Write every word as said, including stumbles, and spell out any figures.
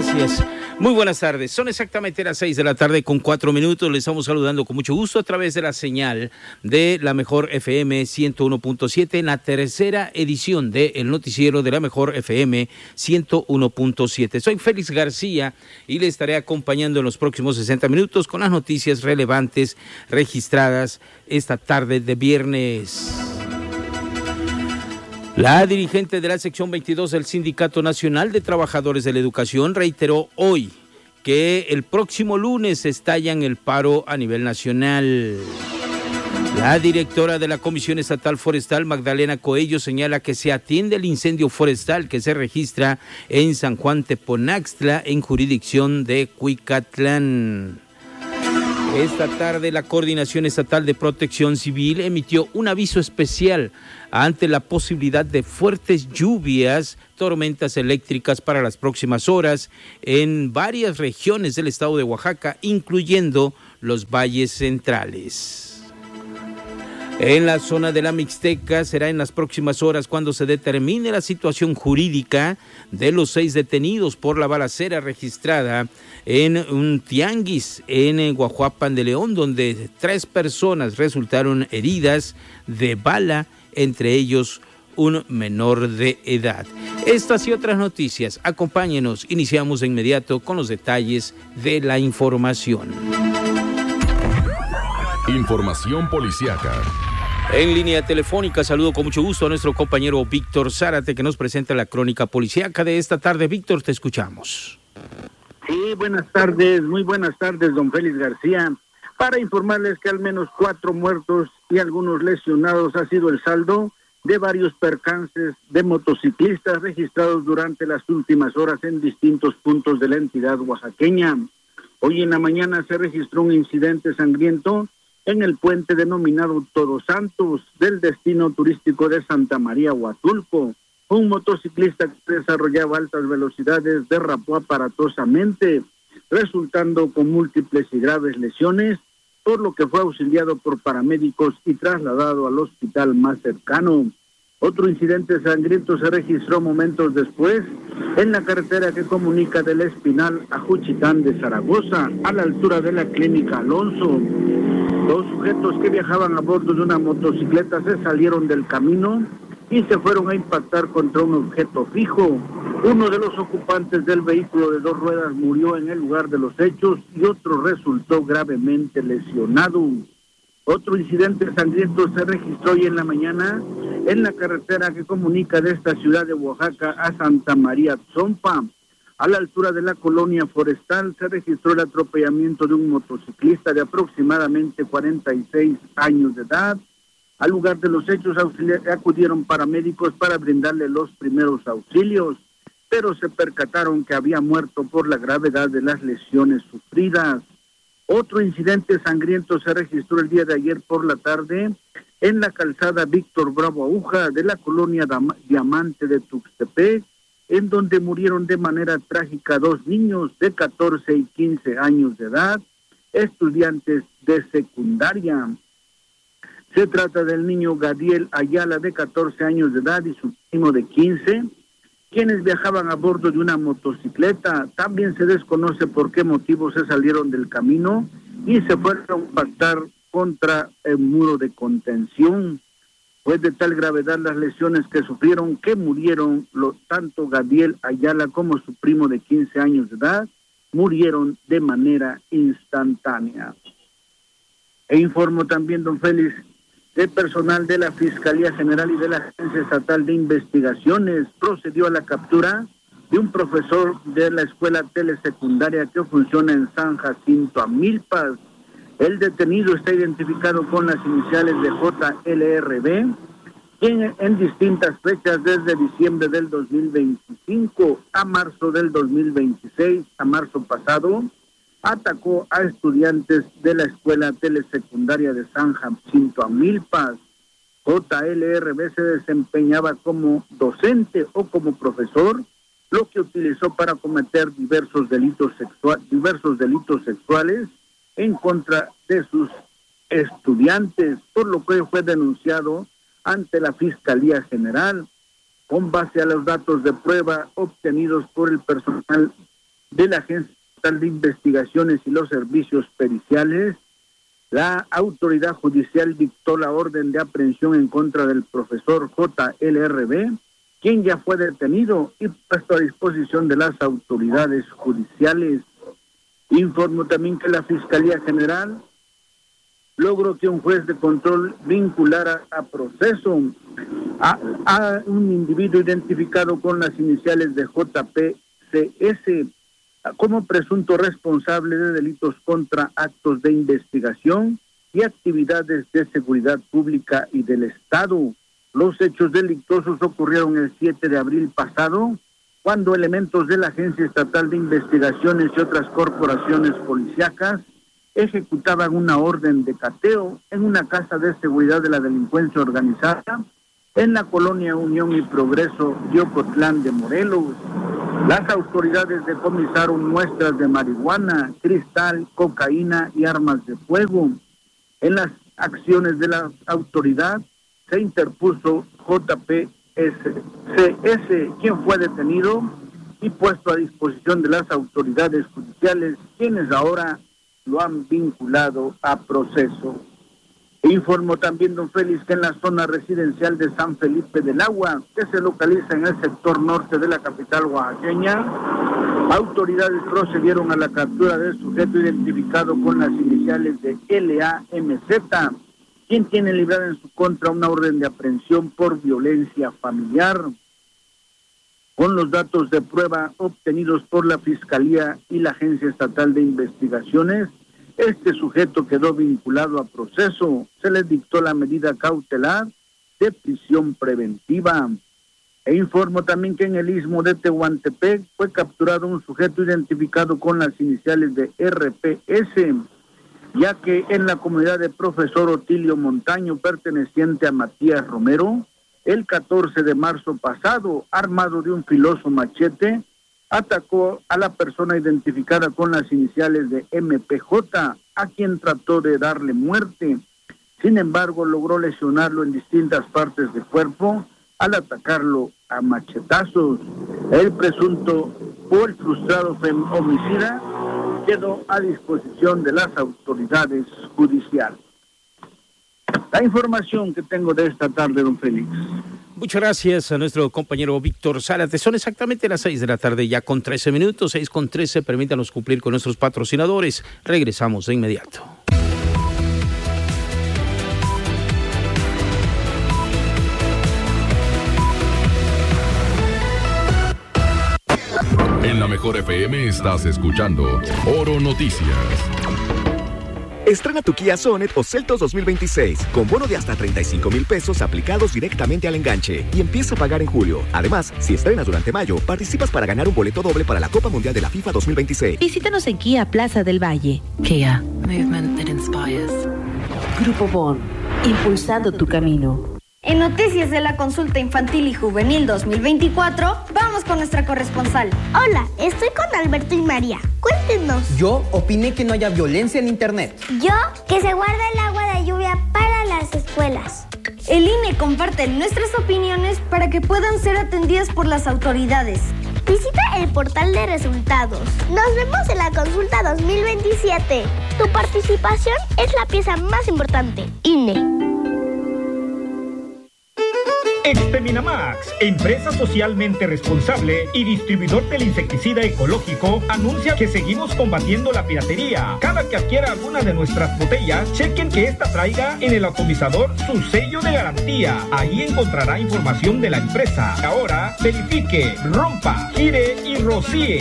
Gracias. Muy buenas tardes. Son exactamente las seis de la tarde con cuatro minutos. Les estamos saludando con mucho gusto a través de la señal de la Mejor F M ciento uno punto siete en la tercera edición de El Noticiero de la Mejor F M ciento uno punto siete. Soy Félix García y le estaré acompañando en los próximos sesenta minutos con las noticias relevantes registradas esta tarde de viernes. La dirigente de la sección veintidós del Sindicato Nacional de Trabajadores de la Educación reiteró hoy que el próximo lunes estallan el paro a nivel nacional. La directora de la Comisión Estatal Forestal, Magdalena Coello, señala que se atiende el incendio forestal que se registra en San Juan Teponaxtla, en jurisdicción de Cuicatlán. Esta tarde la Coordinación Estatal de Protección Civil emitió un aviso especial ante la posibilidad de fuertes lluvias, tormentas eléctricas para las próximas horas en varias regiones del estado de Oaxaca, incluyendo los valles centrales. En la zona de la Mixteca será en las próximas horas cuando se determine la situación jurídica de los seis detenidos por la balacera registrada en un tianguis en Guajuapan de León, donde tres personas resultaron heridas de bala, entre ellos un menor de edad. Estas y otras noticias, acompáñenos, iniciamos de inmediato con los detalles de la información. Información policiaca. En línea telefónica saludo con mucho gusto a nuestro compañero Víctor Zárate, que nos presenta la crónica policiaca de esta tarde. Víctor, te escuchamos. Sí, buenas tardes, muy buenas tardes, don Félix García. Para informarles que al menos cuatro muertos y algunos lesionados ha sido el saldo de varios percances de motociclistas registrados durante las últimas horas en distintos puntos de la entidad oaxaqueña. Hoy en la mañana se registró un incidente sangriento en el puente denominado Todos Santos del destino turístico de Santa María Huatulco. Un motociclista que desarrollaba altas velocidades derrapó aparatosamente, resultando con múltiples y graves lesiones, por lo que fue auxiliado por paramédicos y trasladado al hospital más cercano. Otro incidente sangriento se registró momentos después en la carretera que comunica del Espinal a Juchitán de Zaragoza, a la altura de la Clínica Alonso. Dos sujetos que viajaban a bordo de una motocicleta se salieron del camino y se fueron a impactar contra un objeto fijo. Uno de los ocupantes del vehículo de dos ruedas murió en el lugar de los hechos y otro resultó gravemente lesionado. Otro incidente sangriento se registró hoy en la mañana en la carretera que comunica de esta ciudad de Oaxaca a Santa María Tzompa. A la altura de la colonia forestal se registró el atropellamiento de un motociclista de aproximadamente cuarenta y seis años de edad. Al lugar de los hechos acudieron paramédicos para brindarle los primeros auxilios, pero se percataron que había muerto por la gravedad de las lesiones sufridas. Otro incidente sangriento se registró el día de ayer por la tarde en la calzada Víctor Bravo Aguja de la colonia Diamante de Tuxtepec, en donde murieron de manera trágica dos niños de catorce y quince años de edad, estudiantes de secundaria. Se trata del niño Gadiel Ayala, de catorce años de edad, y su primo de quince, quienes viajaban a bordo de una motocicleta. También se desconoce por qué motivo se salieron del camino y se fueron a impactar contra el muro de contención. Fue de tal gravedad las lesiones que sufrieron que murieron los, tanto Gadiel Ayala como su primo de quince años de edad, murieron de manera instantánea. E informo también, don Félix, que personal de la Fiscalía General y de la Agencia Estatal de Investigaciones procedió a la captura de un profesor de la escuela telesecundaria que funciona en San Jacinto, Amilpas. El detenido está identificado con las iniciales de J L R B, quien en distintas fechas desde diciembre del dos mil veinticinco a marzo del dos mil veintiséis, a marzo pasado, atacó a estudiantes de la escuela telesecundaria de San Jacinto, Amilpas. J L R B se desempeñaba como docente o como profesor, lo que utilizó para cometer diversos delitos sexuales, diversos delitos sexuales en contra de sus estudiantes, por lo que fue denunciado ante la Fiscalía General. Con base a los datos de prueba obtenidos por el personal de la Agencia Estatal de Investigaciones y los Servicios Periciales, la autoridad judicial dictó la orden de aprehensión en contra del profesor J L R B, quien ya fue detenido y puesto a disposición de las autoridades judiciales. Informó también que la Fiscalía General logró que un juez de control vinculara a proceso a, a un individuo identificado con las iniciales de J P C S como presunto responsable de delitos contra actos de investigación y actividades de seguridad pública y del Estado. Los hechos delictuosos ocurrieron el siete de abril pasado, cuando elementos de la Agencia Estatal de Investigaciones y otras corporaciones policíacas ejecutaban una orden de cateo en una casa de seguridad de la delincuencia organizada en la colonia Unión y Progreso de Ocotlán de Morelos. Las autoridades decomisaron muestras de marihuana, cristal, cocaína y armas de fuego. En las acciones de la autoridad se interpuso J P C S, quien fue detenido y puesto a disposición de las autoridades judiciales, quienes ahora lo han vinculado a proceso. Informó también don Félix que en la zona residencial de San Felipe del Agua, que se localiza en el sector norte de la capital oaxaqueña, autoridades procedieron a la captura del sujeto identificado con las iniciales de L A M Z, quien tiene librada en su contra una orden de aprehensión por violencia familiar. Con los datos de prueba obtenidos por la Fiscalía y la Agencia Estatal de Investigaciones, este sujeto quedó vinculado a proceso. Se le dictó la medida cautelar de prisión preventiva. E informó también que en el istmo de Tehuantepec fue capturado un sujeto identificado con las iniciales de R P S, ya que en la comunidad de Profesor Otilio Montaño, perteneciente a Matías Romero, el catorce de marzo pasado, armado de un filoso machete, atacó a la persona identificada con las iniciales de M P J, a quien trató de darle muerte. Sin embargo, logró lesionarlo en distintas partes del cuerpo al atacarlo a machetazos. El presunto o el frustrado homicida quedó a disposición de las autoridades judiciales. La información que tengo de esta tarde, don Félix. Muchas gracias a nuestro compañero Víctor Zárate. Son exactamente las seis de la tarde, ya con trece minutos, seis con trece. Permítanos cumplir con nuestros patrocinadores. Regresamos de inmediato. En la Mejor F M estás escuchando Oro Noticias. Estrena tu Kia Sonet o Seltos dos mil veintiséis con bono de hasta treinta y cinco mil pesos aplicados directamente al enganche y empieza a pagar en julio. Además, si estrenas durante mayo, participas para ganar un boleto doble para la Copa Mundial de la FIFA dos mil veintiséis. Visítanos en Kia Plaza del Valle. Kia, movement that inspires. Grupo Bon, impulsando tu camino. En Noticias de la Consulta Infantil y Juvenil dos mil veinticuatro, vamos con nuestra corresponsal. Hola, estoy con Alberto y María. Cuéntenos. Yo opiné que no haya violencia en Internet. Yo, que se guarda el agua de lluvia para las escuelas. El I N E comparte nuestras opiniones para que puedan ser atendidas por las autoridades. Visita el portal de resultados. Nos vemos en la consulta dos mil veintisiete. Tu participación es la pieza más importante. I N E. Exterminamax, empresa socialmente responsable y distribuidor del insecticida ecológico, anuncia que seguimos combatiendo la piratería. Cada que adquiera alguna de nuestras botellas, chequen que esta traiga en el atomizador su sello de garantía. Ahí encontrará información de la empresa. Ahora, verifique, rompa, gire y rocíe.